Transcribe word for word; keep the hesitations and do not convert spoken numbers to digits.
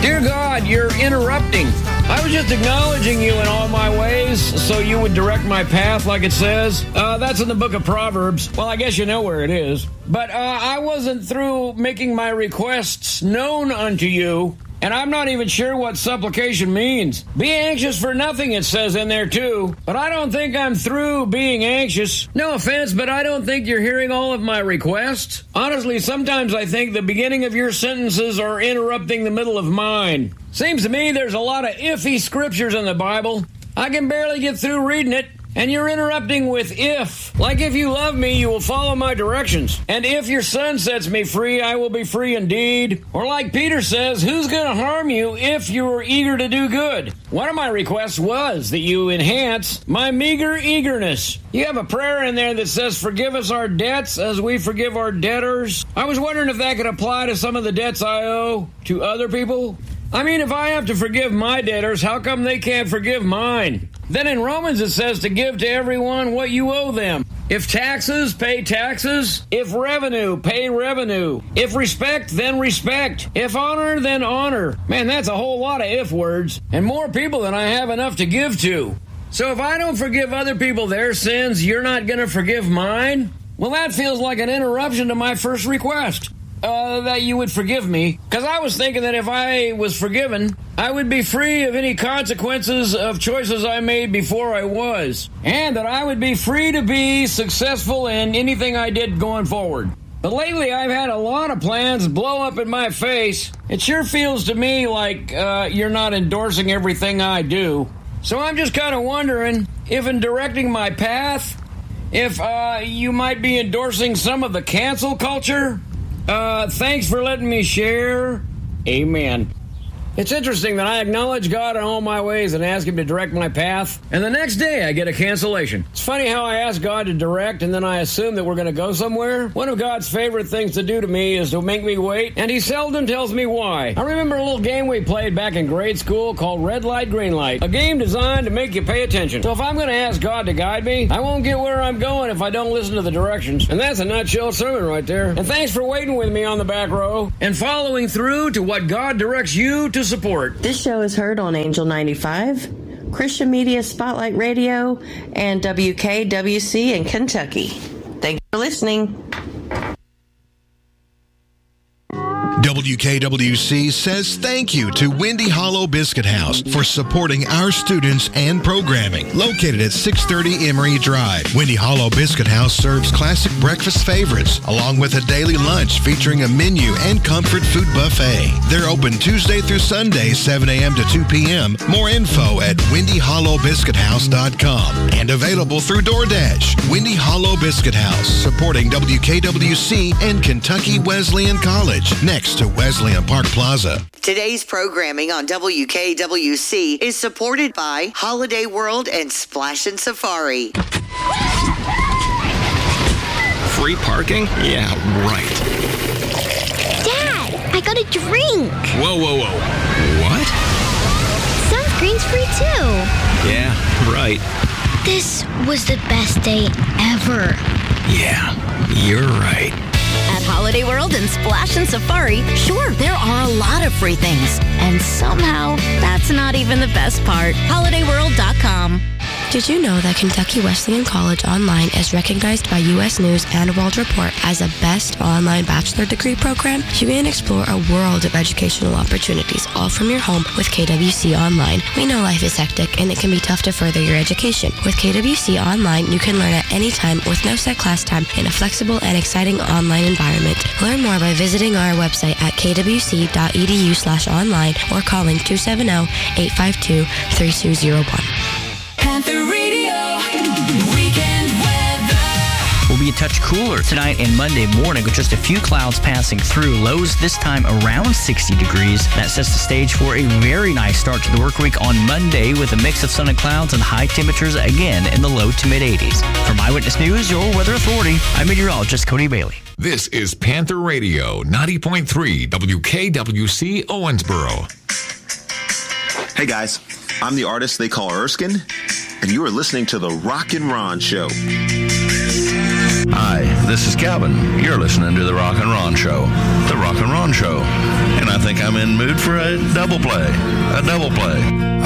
Dear God, you're interrupting. I was just acknowledging you in all my ways so you would direct my path like it says. Uh, that's in the book of Proverbs. Well, I guess you know where it is. But uh, I wasn't through making my requests known unto you. And I'm not even sure what supplication means. Be anxious for nothing, it says in there too. But I don't think I'm through being anxious. No offense, but I don't think you're hearing all of my requests. Honestly, sometimes I think the beginning of your sentences are interrupting the middle of mine. Seems to me there's a lot of iffy scriptures in the Bible. I can barely get through reading it. And you're interrupting with if. Like if you love me, you will follow my directions. And if your son sets me free, I will be free indeed. Or like Peter says, who's going to harm you if you are eager to do good? One of my requests was that you enhance my meager eagerness. You have a prayer in there that says, forgive us our debts as we forgive our debtors. I was wondering if that could apply to some of the debts I owe to other people. I mean, if I have to forgive my debtors, how come they can't forgive mine? Then in Romans it says to give to everyone what you owe them. If taxes, pay taxes. If revenue, pay revenue. If respect, then respect. If honor, then honor. Man, that's a whole lot of if words. And more people than I have enough to give to. So if I don't forgive other people their sins, you're not going to forgive mine? Well, that feels like an interruption to my first request. Uh, that you would forgive me, because I was thinking that if I was forgiven, I would be free of any consequences of choices I made before I was, and that I would be free to be successful in anything I did going forward. But lately, I've had a lot of plans blow up in my face. It sure feels to me like uh, you're not endorsing everything I do. So I'm just kind of wondering if in directing my path, if uh, you might be endorsing some of the cancel culture. Uh, thanks for letting me share. Amen. It's interesting that I acknowledge God in all my ways and ask Him to direct my path, and the next day I get a cancellation. It's funny how I ask God to direct, and then I assume that we're going to go somewhere. One of God's favorite things to do to me is to make me wait, and He seldom tells me why. I remember a little game we played back in grade school called Red Light, Green Light, a game designed to make you pay attention. So if I'm going to ask God to guide me, I won't get where I'm going if I don't listen to the directions. And that's a nutshell sermon right there. And thanks for waiting with me on the back row and following through to what God directs you to support. This show is heard on Angel ninety-five, Christian Media Spotlight Radio, and W K W C in Kentucky. Thanks for listening. W K W C says thank you to Windy Hollow Biscuit House for supporting our students and programming. Located at six thirty Emory Drive, Windy Hollow Biscuit House serves classic breakfast favorites, along with a daily lunch featuring a menu and comfort food buffet. They're open Tuesday through Sunday, seven a.m. to two p.m. More info at windy hollow biscuit house dot com and available through DoorDash. Windy Hollow Biscuit House, supporting W K W C and Kentucky Wesleyan College. Next to Wesleyan Park Plaza. Today's programming on W K W C is supported by Holiday World and Splash and Safari. Free parking? Yeah, right. Dad, I got a drink. Whoa, whoa, whoa. What? Sunscreen's free too. Yeah, right. This was the best day ever. Yeah, you're right. At Holiday World and Splash and Safari, sure, there are a lot of free things. And somehow, that's not even the best part. holiday world dot com. Did you know that Kentucky Wesleyan College Online is recognized by U S News and World Report as a best online bachelor degree program? You can explore a world of educational opportunities all from your home with K W C Online. We know life is hectic and it can be tough to further your education. With K W C Online, you can learn at any time with no set class time in a flexible and exciting online environment. Learn more by visiting our website at k w c dot e d u slash online or calling two seven zero, eight five two, three two zero one. Panther Radio, weekend weather. Will be a touch cooler tonight and Monday morning with just a few clouds passing through. Lows this time around sixty degrees. That sets the stage for a very nice start to the work week on Monday with a mix of sun and clouds and high temperatures again in the low to mid eighties. From Eyewitness News, your weather authority, I'm meteorologist Cody Bailey. This is Panther Radio, ninety point three W K W C Owensboro. Hey guys, I'm the artist they call Erskine, and you are listening to The Rock and Ron Show. Hi, this is Calvin. You're listening to The Rock and Ron Show. The Rock and Ron Show. And I think I'm in mood for a double play. A double play.